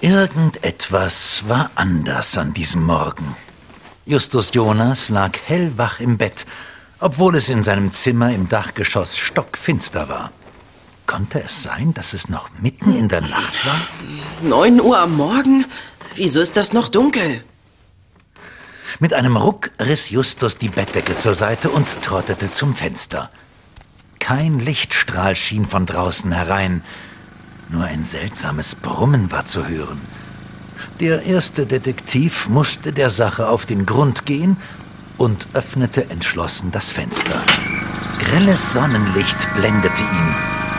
Irgendetwas war anders an diesem Morgen. Justus Jonas lag hellwach im Bett, obwohl es in seinem Zimmer im Dachgeschoss stockfinster war. Konnte es sein, dass es noch mitten in der Nacht war? 9 Uhr am Morgen? Wieso ist das noch dunkel? Mit einem Ruck riss Justus die Bettdecke zur Seite und trottete zum Fenster. Kein Lichtstrahl schien von draußen herein. Nur ein seltsames Brummen war zu hören. Der erste Detektiv musste der Sache auf den Grund gehen und öffnete entschlossen das Fenster. Grelles Sonnenlicht blendete ihn.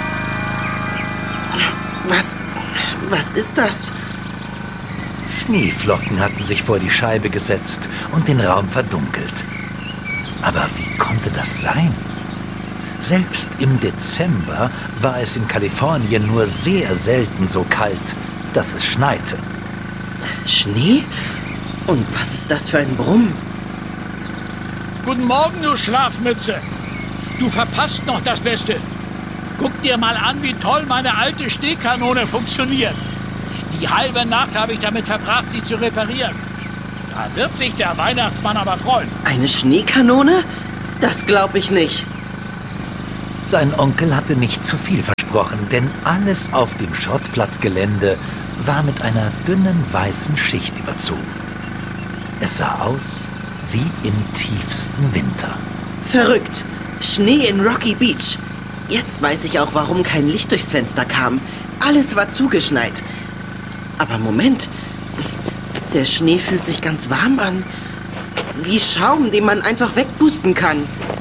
Was ist das? Schneeflocken hatten sich vor die Scheibe gesetzt und den Raum verdunkelt. Aber wie konnte das sein? Selbst im Dezember war es in Kalifornien nur sehr selten so kalt, dass es schneite. Schnee? Und was ist das für ein Brummen? Guten Morgen, du Schlafmütze. Du verpasst noch das Beste. Guck dir mal an, wie toll meine alte Schneekanone funktioniert. Die halbe Nacht habe ich damit verbracht, sie zu reparieren. Da wird sich der Weihnachtsmann aber freuen. Eine Schneekanone? Das glaube ich nicht. Sein Onkel hatte nicht zu viel versprochen, denn alles auf dem Schrottplatzgelände war mit einer dünnen weißen Schicht überzogen. Es sah aus wie im tiefsten Winter. Verrückt. Schnee in Rocky Beach. Jetzt weiß ich auch, warum kein Licht durchs Fenster kam. Alles war zugeschneit. Aber Moment. Der Schnee fühlt sich ganz warm an. Wie Schaum, den man einfach wegpusten kann.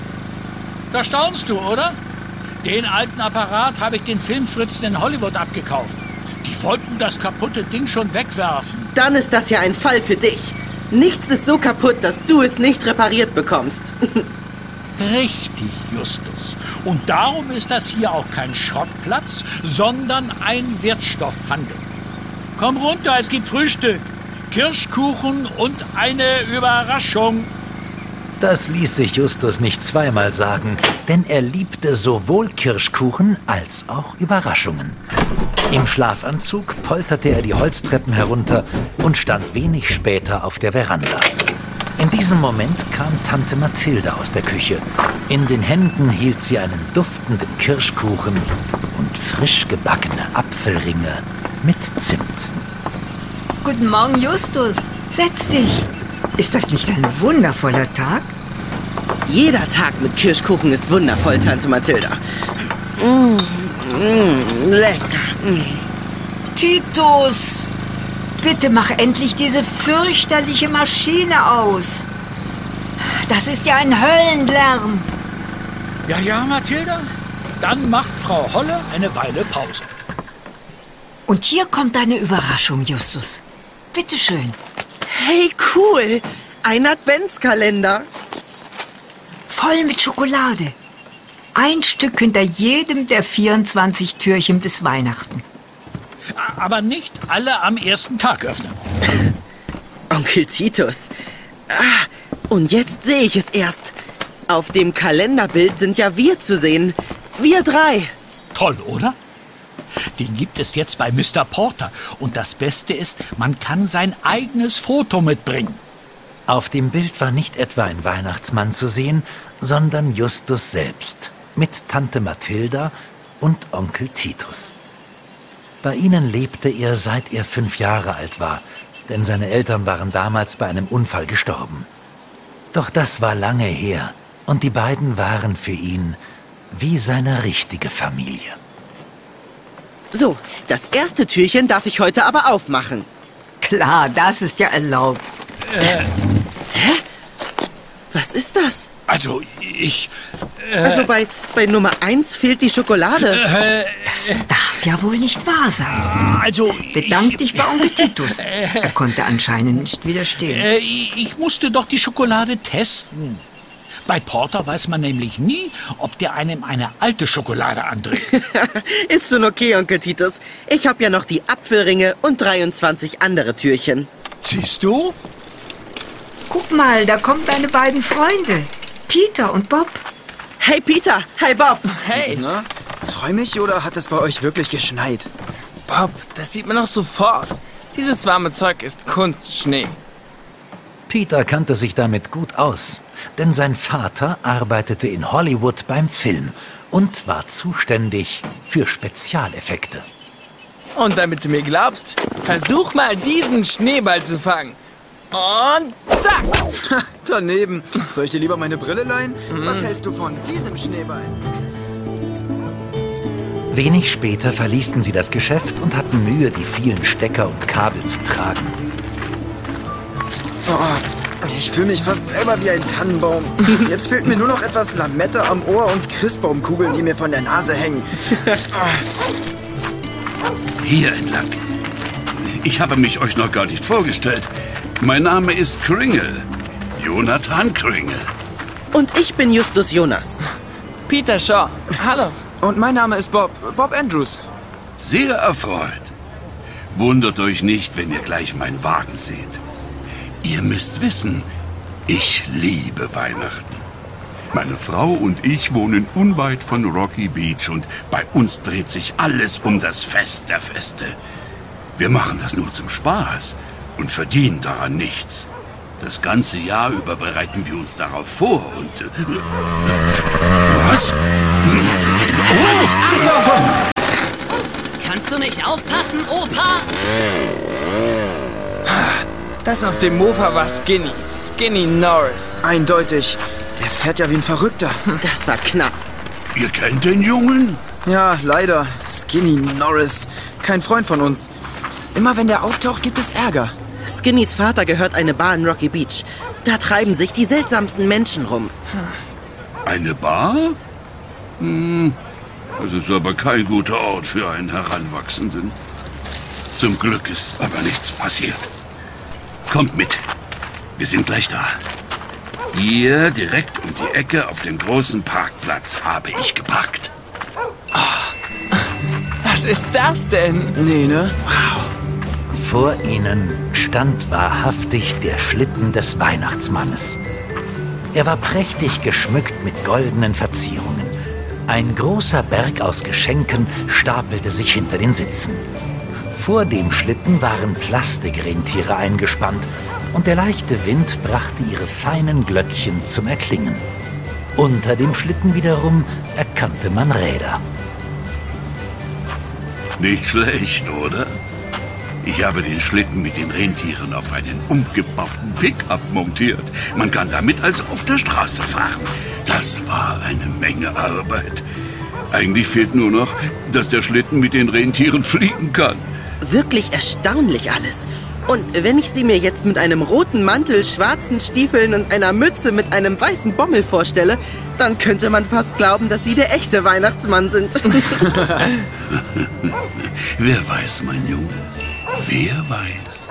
Da staunst du, oder? Den alten Apparat habe ich den Filmfritzen in Hollywood abgekauft. Die wollten das kaputte Ding schon wegwerfen. Dann ist das ja ein Fall für dich. Nichts ist so kaputt, dass du es nicht repariert bekommst. Richtig, Justus. Und darum ist das hier auch kein Schrottplatz, sondern ein Wertstoffhandel. Komm runter, es gibt Frühstück, Kirschkuchen und eine Überraschung. Das ließ sich Justus nicht zweimal sagen, denn er liebte sowohl Kirschkuchen als auch Überraschungen. Im Schlafanzug polterte er die Holztreppen herunter und stand wenig später auf der Veranda. In diesem Moment kam Tante Mathilda aus der Küche. In den Händen hielt sie einen duftenden Kirschkuchen und frisch gebackene Apfelringe mit Zimt. Guten Morgen, Justus. Setz dich. Ist das nicht ein wundervoller Tag? Jeder Tag mit Kirschkuchen ist wundervoll, Tante Mathilda. Lecker. Titus, bitte mach endlich diese fürchterliche Maschine aus. Das ist ja ein Höllenlärm. Ja, Mathilda. Dann macht Frau Holle eine Weile Pause. Und hier kommt deine Überraschung, Justus. Bitte schön. Hey, cool. Ein Adventskalender. Voll mit Schokolade. Ein Stück hinter jedem der 24 Türchen bis Weihnachten. Aber nicht alle am ersten Tag öffnen. Onkel Titus. Und jetzt sehe ich es erst. Auf dem Kalenderbild sind ja wir zu sehen. Wir 3. Toll, oder? Den gibt es jetzt bei Mr. Porter. Und das Beste ist, man kann sein eigenes Foto mitbringen. Auf dem Bild war nicht etwa ein Weihnachtsmann zu sehen, sondern Justus selbst, mit Tante Mathilda und Onkel Titus. Bei ihnen lebte er, seit er 5 Jahre alt war, denn seine Eltern waren damals bei einem Unfall gestorben. Doch das war lange her und die beiden waren für ihn wie seine richtige Familie. So, das erste Türchen darf ich heute aber aufmachen. Klar, das ist ja erlaubt. Was ist das? Also, ich... Also bei Nummer 1 fehlt die Schokolade. Das darf ja wohl nicht wahr sein. Also... Bedank dich bei Onkel Titus. Er konnte anscheinend nicht widerstehen. Ich musste doch die Schokolade testen. Bei Porter weiß man nämlich nie, ob der einem eine alte Schokolade andreht. Ist schon okay, Onkel Titus. Ich habe ja noch die Apfelringe und 23 andere Türchen. Siehst du? Guck mal, da kommen deine beiden Freunde. Peter und Bob. Hey Peter, hi Bob. Hey. Na, träum ich oder hat es bei euch wirklich geschneit? Bob, das sieht man doch sofort. Dieses warme Zeug ist Kunstschnee. Peter kannte sich damit gut aus, denn sein Vater arbeitete in Hollywood beim Film und war zuständig für Spezialeffekte. Und damit du mir glaubst, versuch mal diesen Schneeball zu fangen. Und zack! Daneben. Soll ich dir lieber meine Brille leihen? Was hältst du von diesem Schneeball? Wenig später verließen sie das Geschäft und hatten Mühe, die vielen Stecker und Kabel zu tragen. Oh, ich fühle mich fast selber wie ein Tannenbaum. Jetzt fehlt mir nur noch etwas Lametta am Ohr und Christbaumkugeln, die mir von der Nase hängen. Hier entlang. Ich habe mich euch noch gar nicht vorgestellt. Mein Name ist Kringle. Jonathan Kringle. Und ich bin Justus Jonas. Peter Shaw. Hallo. Und mein Name ist Bob Andrews. Sehr erfreut. Wundert euch nicht, wenn ihr gleich meinen Wagen seht. Ihr müsst wissen, ich liebe Weihnachten. Meine Frau und ich wohnen unweit von Rocky Beach und bei uns dreht sich alles um das Fest der Feste. Wir machen das nur zum Spaß und verdienen daran nichts. Das ganze Jahr über bereiten wir uns darauf vor und... Was? Vorsicht, Achtung! Kannst du nicht aufpassen, Opa? Das auf dem Mofa war Skinny Norris. Eindeutig. Der fährt ja wie ein Verrückter. Das war knapp. Ihr kennt den Jungen? Ja, leider. Skinny Norris. Kein Freund von uns. Immer wenn der auftaucht, gibt es Ärger. Skinnys Vater gehört eine Bar in Rocky Beach. Da treiben sich die seltsamsten Menschen rum. Eine Bar? Das ist aber kein guter Ort für einen Heranwachsenden. Zum Glück ist aber nichts passiert. Kommt mit. Wir sind gleich da. Hier, direkt um die Ecke auf dem großen Parkplatz, habe ich geparkt. Was ist das denn? Nee, ne? Vor ihnen stand wahrhaftig der Schlitten des Weihnachtsmannes. Er war prächtig geschmückt mit goldenen Verzierungen. Ein großer Berg aus Geschenken stapelte sich hinter den Sitzen. Vor dem Schlitten waren Plastikrentiere eingespannt und der leichte Wind brachte ihre feinen Glöckchen zum Erklingen. Unter dem Schlitten wiederum erkannte man Räder. Nicht schlecht, oder? Ich habe den Schlitten mit den Rentieren auf einen umgebauten Pickup montiert. Man kann damit also auf der Straße fahren. Das war eine Menge Arbeit. Eigentlich fehlt nur noch, dass der Schlitten mit den Rentieren fliegen kann. Wirklich erstaunlich alles. Und wenn ich sie mir jetzt mit einem roten Mantel, schwarzen Stiefeln und einer Mütze mit einem weißen Bommel vorstelle, dann könnte man fast glauben, dass sie der echte Weihnachtsmann sind. Wer weiß, mein Junge, wer weiß.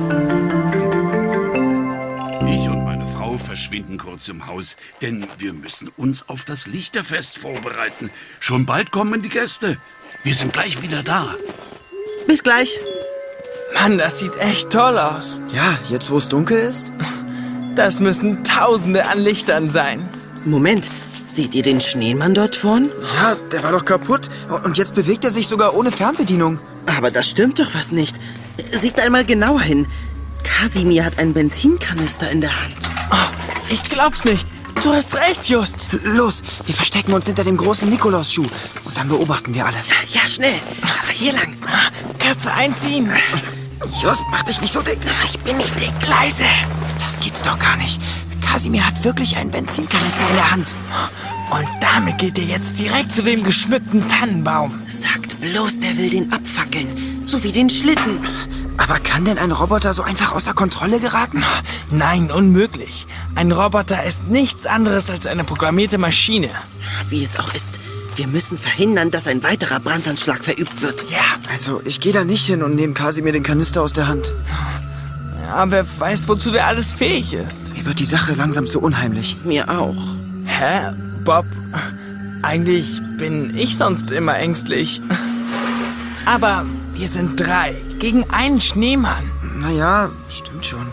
Ich und meine Frau verschwinden kurz im Haus, denn wir müssen uns auf das Lichterfest vorbereiten. Schon bald kommen die Gäste. Wir sind gleich wieder da. Bis gleich. Mann, das sieht echt toll aus. Ja, jetzt wo es dunkel ist? Das müssen Tausende an Lichtern sein. Moment, seht ihr den Schneemann dort vorn? Ja, der war doch kaputt. Und jetzt bewegt er sich sogar ohne Fernbedienung. Aber da stimmt doch was nicht. Seht einmal genauer hin. Kasimir hat einen Benzinkanister in der Hand. Oh, ich glaub's nicht. Du hast recht, Just. Los, wir verstecken uns hinter dem großen Nikolausschuh. Und dann beobachten wir alles. Ja, schnell. Aber hier lang. Köpfe einziehen. Just, mach dich nicht so dick. Ich bin nicht dick. Leise. Das gibt's doch gar nicht. Kasimir hat wirklich einen Benzinkanister in der Hand. Und damit geht ihr jetzt direkt zu dem geschmückten Tannenbaum. Sagt bloß, der will den abfackeln. So wie den Schlitten. Aber kann denn ein Roboter so einfach außer Kontrolle geraten? Nein, unmöglich. Ein Roboter ist nichts anderes als eine programmierte Maschine. Wie es auch ist. Wir müssen verhindern, dass ein weiterer Brandanschlag verübt wird. Ja. Also, ich gehe da nicht hin und nehme Kasimir den Kanister aus der Hand. Ja, wer weiß, wozu der alles fähig ist. Mir wird die Sache langsam zu unheimlich. Mir auch. Hä? Bob, eigentlich bin ich sonst immer ängstlich. Aber wir sind 3 gegen einen Schneemann. Naja, stimmt schon.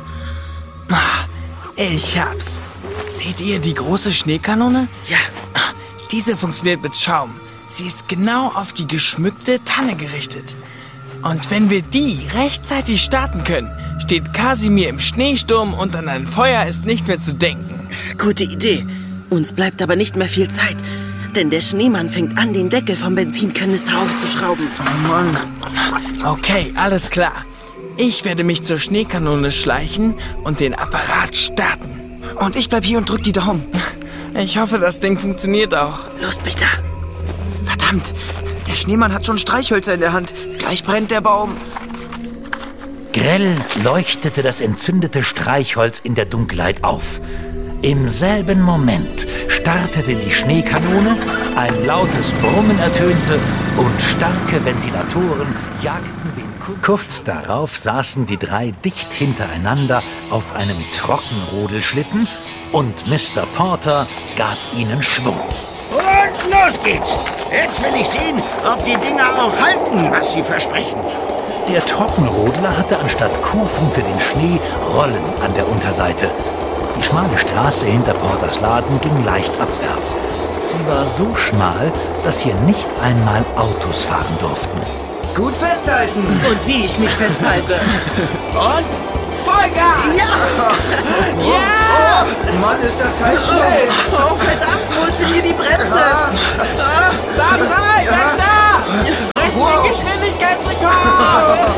Ich hab's. Seht ihr die große Schneekanone? Ja. Diese funktioniert mit Schaum. Sie ist genau auf die geschmückte Tanne gerichtet. Und wenn wir die rechtzeitig starten können, steht Kasimir im Schneesturm und an ein Feuer ist nicht mehr zu denken. Gute Idee. Uns bleibt aber nicht mehr viel Zeit. Denn der Schneemann fängt an, den Deckel vom Benzinkanister aufzuschrauben. Oh Mann. Okay, alles klar. Ich werde mich zur Schneekanone schleichen und den Apparat starten. Und ich bleib hier und drück die Daumen. Ich hoffe, das Ding funktioniert auch. Los, Peter. Verdammt, der Schneemann hat schon Streichhölzer in der Hand. Gleich brennt der Baum. Grell leuchtete das entzündete Streichholz in der Dunkelheit auf. Im selben Moment startete die Schneekanone, ein lautes Brummen ertönte und starke Ventilatoren jagten den Kurz darauf saßen die drei dicht hintereinander auf einem Trockenrodelschlitten und Mr. Porter gab ihnen Schwung. Und los geht's. Jetzt will ich sehen, ob die Dinger auch halten, was sie versprechen. Der Trockenrodler hatte anstatt Kufen für den Schnee Rollen an der Unterseite. Die schmale Straße hinter Porters Laden ging leicht abwärts. Sie war so schmal, dass hier nicht einmal Autos fahren durften. Gut festhalten. Und wie ich mich festhalte. Und Vollgas! Ja! Ja! Oh, Mann, ist das Teil schnell. Oh, verdammt, wo ist denn hier die Bremse? Da frei! Bleib da! Brechen den Geschwindigkeitsrekord!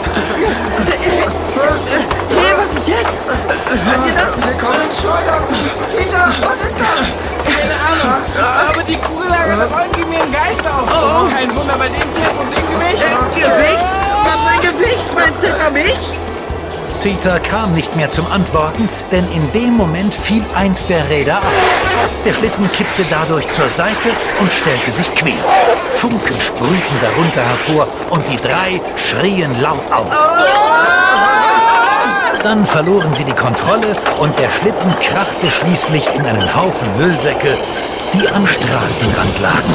Hey, was ist jetzt? Hört ihr das? Wir kommen ins Schleudern. Peter, was ist das? Keine Ahnung, aber die Kugellager rollen gegen den Geist auf. Oh. Kein Wunder bei dem Tempo und dem Gewicht. Gewicht? Was für ein Gewicht? Meinst du etwa mich? Peter kam nicht mehr zum Antworten, denn in dem Moment fiel eins der Räder ab. Der Schlitten kippte dadurch zur Seite und stellte sich quer. Funken sprühten darunter hervor und die drei schrien laut auf. Dann verloren sie die Kontrolle und der Schlitten krachte schließlich in einen Haufen Müllsäcke, die am Straßenrand lagen.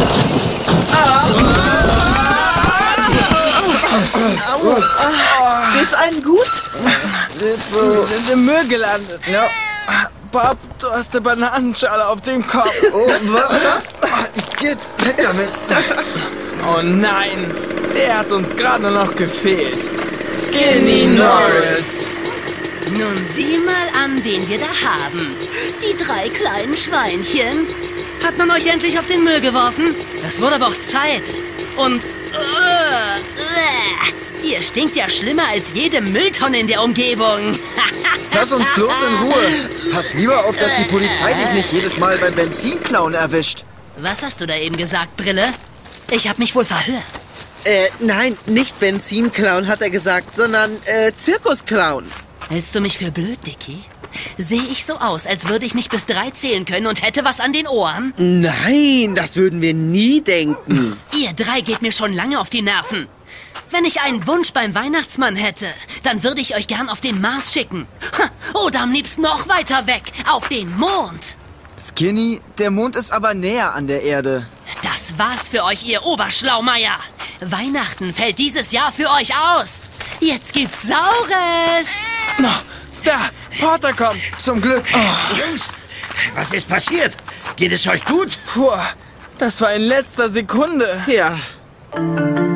Geht's allen gut? Wir sind im Müll gelandet. Ja. Bob, du hast eine Bananenschale auf dem Kopf. Oh, was? Ich geht weg damit. Oh nein, der hat uns gerade noch gefehlt. Skinny Norris. Nun sieh mal an, wen wir da haben. Die drei kleinen Schweinchen. Hat man euch endlich auf den Müll geworfen? Das wurde aber auch Zeit. Und... ihr stinkt ja schlimmer als jede Mülltonne in der Umgebung. Lass uns bloß in Ruhe. Pass lieber auf, dass die Polizei dich nicht jedes Mal beim Benzinklauen erwischt. Was hast du da eben gesagt, Brille? Ich hab mich wohl verhört. Nein, nicht Benzinclown hat er gesagt, sondern Zirkusclown. Hältst du mich für blöd, Dicky? Sehe ich so aus, als würde ich nicht bis 3 zählen können und hätte was an den Ohren? Nein, das würden wir nie denken. Ihr drei geht mir schon lange auf die Nerven. Wenn ich einen Wunsch beim Weihnachtsmann hätte, dann würde ich euch gern auf den Mars schicken. Oder am liebsten noch weiter weg, auf den Mond. Skinny, der Mond ist aber näher an der Erde. Das war's für euch, ihr Oberschlaumeier. Weihnachten fällt dieses Jahr für euch aus. Jetzt gibt's Saures. Da, Porter kommt. Zum Glück. Jungs, was ist passiert? Geht es euch gut? Puh, das war in letzter Sekunde. Ja.